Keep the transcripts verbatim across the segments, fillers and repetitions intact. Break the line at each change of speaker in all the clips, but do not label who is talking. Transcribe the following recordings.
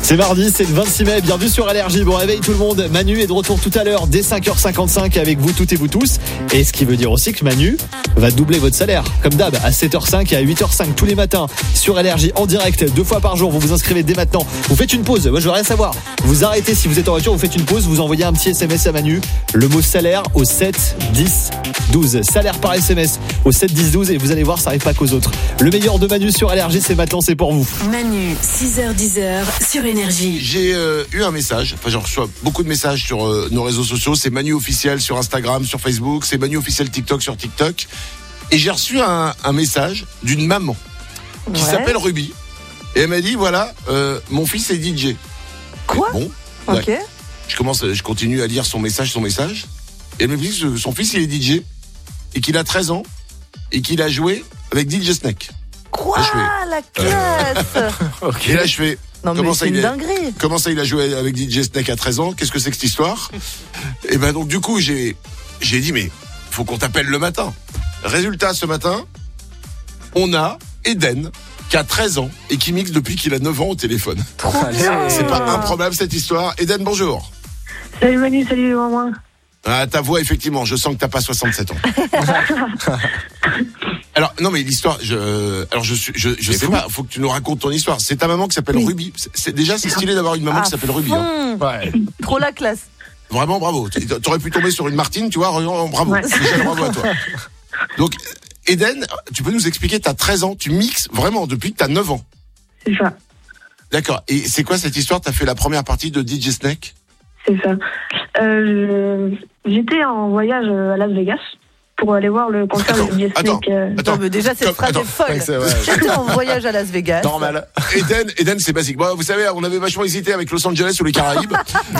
C'est mardi, c'est le vingt-six mai, bienvenue sur Allergie. Bon réveil tout le monde, Manu est de retour tout à l'heure dès cinq heures cinquante-cinq avec vous toutes et vous tous. Et ce qui veut dire aussi que Manu va doubler votre salaire, comme d'hab, à sept heures cinq et à huit heures cinq tous les matins sur Allergie en direct, deux fois par jour. Vous vous inscrivez dès maintenant, vous faites une pause, moi je veux rien savoir. Vous arrêtez si vous êtes en voiture, vous faites une pause, vous envoyez un petit S M S à Manu, le mot salaire au sept dix douze. Salaire par S M S au sept dix douze et vous allez voir, ça arrive pas qu'aux autres. Le meilleur de Manu sur Allergie, c'est maintenant, c'est pour vous.
Manu, six heures dix sur Énergie.
J'ai euh, eu un message, enfin je reçois beaucoup de messages sur euh, nos réseaux sociaux, c'est Manu officiel sur Instagram, sur Facebook, c'est Manu officiel TikTok sur TikTok. Et j'ai reçu un, un message d'une maman qui
Ouais.
s'appelle Ruby. Et elle m'a dit, voilà, euh, mon fils est D J.
Quoi
Bon,
Ok.
ouais. je commence, je continue à lire son message, son message. Et elle me dit que son fils il est D J et qu'il a treize ans et qu'il a joué avec D J Snake.
Quoi
Là, je fais-
La classe
Et là je fais,
Non
Comment
mais
ça,
c'est
il
une
est-
dinguerie.
comment ça il a joué avec D J Snake à treize ans? Qu'est-ce que c'est que cette histoire? Et ben donc du coup j'ai j'ai dit mais faut qu'on t'appelle le matin. Résultat ce matin, on a Eden qui a treize ans et qui mixe depuis qu'il a neuf ans au téléphone.
Trop bien.
C'est pas improbable cette histoire. Eden, bonjour.
Salut Manu, salut maman.
Ah, ta voix, effectivement, je sens que t'as pas soixante-sept ans. Alors, non, mais l'histoire, je, alors je suis, je, je sais pas, faut que tu nous racontes ton histoire. C'est ta maman qui s'appelle
Oui.
Ruby. C'est, c'est- déjà, c'est stylé d'avoir une maman
À
qui s'appelle Ruby. Hein.
fond.
Ouais.
Trop la classe.
Vraiment, bravo. T'aurais pu tomber sur une Martine, tu vois, vraiment, bravo.
Ouais.
Déjà, bravo à toi. Donc, Eden, tu peux nous expliquer, t'as treize ans, tu mixes vraiment depuis que t'as neuf ans.
C'est ça,
D'accord. Et c'est quoi cette histoire? T'as fait la première partie de D J Snake?
c'est ça. Euh, je- J'étais en voyage à Las Vegas pour aller voir le concert
Attends,
de D J
attends.
Snake. euh,
Attends.
Non mais déjà cette
Comme-
phrase
attends.
est folle.
C'est vrai.
J'étais en voyage à Las Vegas.
Normal.
Eden, Eden, c'est basique. Bon, vous savez, on avait vachement hésité avec Los Angeles ou les Caraïbes.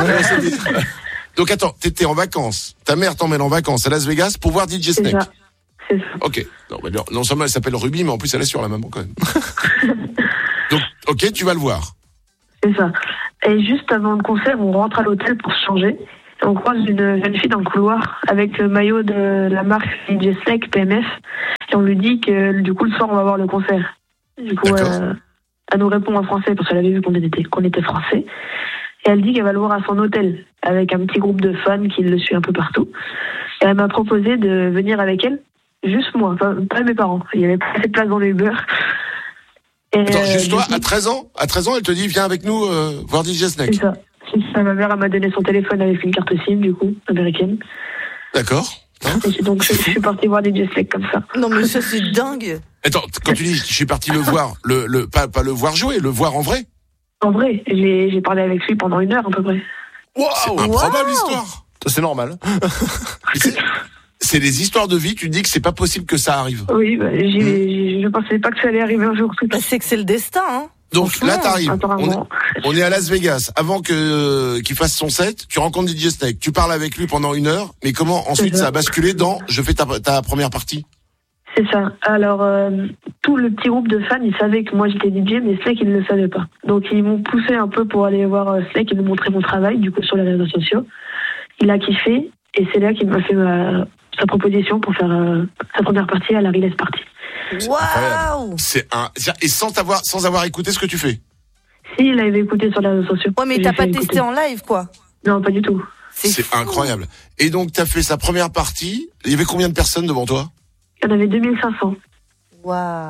Donc attends, t'étais en vacances. Ta mère t'emmène en vacances à Las Vegas pour voir D J
C'est
Snake.
ça, c'est ça.
Ok. Non, mais non, non seulement elle s'appelle Ruby, mais en plus elle est sur la maman quand même. Donc, ok, tu vas le voir.
C'est ça. Et juste avant le concert, on rentre à l'hôtel pour se changer. Et on croise une jeune fille dans le couloir avec le maillot de la marque D J Snake P M F. Et on lui dit que du coup le soir on va voir le concert. Du coup,
D'accord.
euh, elle nous répond en français parce qu'elle avait vu qu'on était, qu'on était français. Et elle dit qu'elle va le voir à son hôtel avec un petit groupe de fans qui le suit un peu partout. Et elle m'a proposé de venir avec elle, juste moi, pas, pas mes parents. Il y avait pas assez de place dans le Uber. Et,
Attends,
euh,
juste
du
toi,
coup,
à treize ans, à treize ans, elle te dit, viens avec nous euh, voir D J Snake.
C'est ça. C'est ça. Ma mère elle m'a donné son téléphone avec une carte SIM, du coup, américaine.
D'accord.
Et donc, je, je suis partie voir D J Snake comme ça.
Non mais ça c'est dingue.
Attends, quand tu dis, je suis parti le voir, le, le, pas, pas le voir jouer, le voir en vrai.
En vrai, j'ai j'ai parlé avec lui pendant une heure à peu près.
C'est
Waouh.
improbable
Wow.
l'histoire.
Ça, c'est normal.
C'est, c'est des histoires de vie, tu dis que c'est pas possible que ça arrive.
Oui, bah, j'ai, j'ai- je pensais pas que ça allait arriver un jour. Tout
Bah, c'est que c'est le destin. Hein.
Donc
Franchement,
là, t'arrives. On est,
apparemment.
on est à Las Vegas. Avant que qu'il fasse son set, tu rencontres D J Snake. Tu parles avec lui pendant une heure. Mais comment ensuite
C'est ça.
ça a basculé dans je fais ta, ta première partie?
C'est ça. Alors, euh, tout le petit groupe de fans, ils savaient que moi j'étais D J, mais Snake, ils ne le savaient pas. Donc, ils m'ont poussé un peu pour aller voir euh, Snake et lui montrer mon travail, du coup, sur les réseaux sociaux. Il a kiffé, et c'est là qu'il m'a fait ma, sa proposition pour faire euh, sa première partie à la Release Party.
Waouh.
C'est un et sans t'avoir sans avoir écouté ce que tu fais.
Si, il avait écouté sur les réseaux sociaux.
Ouais mais
J'ai
t'as
fait
pas
écouter.
testé en live quoi.
Non, pas du tout.
C'est
fou.
incroyable. Et donc t'as fait sa première partie. Il y avait combien de personnes devant toi?
Il y en avait deux mille cinq cents.
Waouh.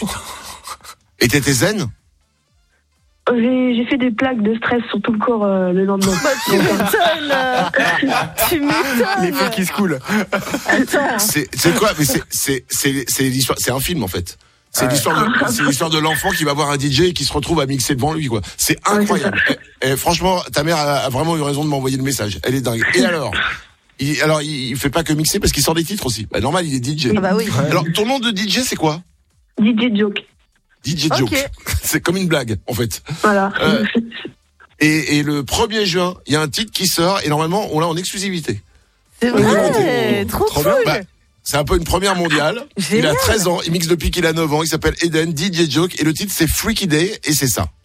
Et t'étais zen?
J'ai j'ai fait des plaques de stress sur tout le corps euh, le lendemain.
Bah, tu m'étonnes. euh, tu
Les
m'étonnes.
filles qui se coulent.
Attends.
C'est c'est quoi? Mais c'est c'est c'est c'est l'histoire. C'est un film en fait. C'est
Ouais.
l'histoire de c'est l'histoire de l'enfant qui va voir un D J et qui se retrouve à mixer devant lui quoi. C'est incroyable. Et, et franchement, ta mère a, a vraiment eu raison de m'envoyer le message. Elle est dingue. Et alors? Il, alors il, il fait pas que mixer parce qu'il sort des titres aussi. Bah, normal, il est D J.
Ah bah oui.
Alors ton nom de D J c'est quoi?
D J Joke.
D J Joke.
Ok.
C'est comme une blague en fait.
Voilà.
Euh, Et, et le premier juin, il y a un titre qui sort et normalement on l'a en exclusivité.
C'est
On est
vrai.
content.
Trop
Trop
cool.
bien.
Bah, c'est un peu une première mondiale. Il
Génial.
a treize ans, il mixe depuis qu'il a neuf ans, il s'appelle Eden, D J Joke et le titre c'est Freaky Day et c'est ça.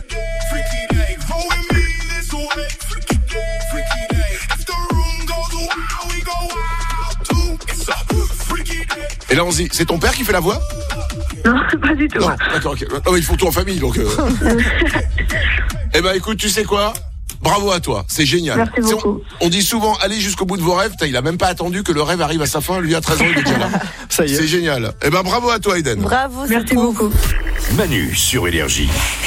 Et là on se dit, c'est ton père qui fait la voix?
Non, pas du tout.
Non, d'accord, ok. Non, mais ils font tout en famille donc. Euh... Eh ben écoute, tu sais quoi? Bravo à toi, c'est génial.
Merci
C'est-
beaucoup.
On, on dit souvent, allez jusqu'au bout de vos rêves. Putain, il a même pas attendu que le rêve arrive à sa fin. Lui, à treize ans, il est déjà là.
Ça y est.
C'est génial. Eh ben bravo à toi, Eden.
Bravo, c'est
Merci
trop.
beaucoup.
Manu sur Énergie.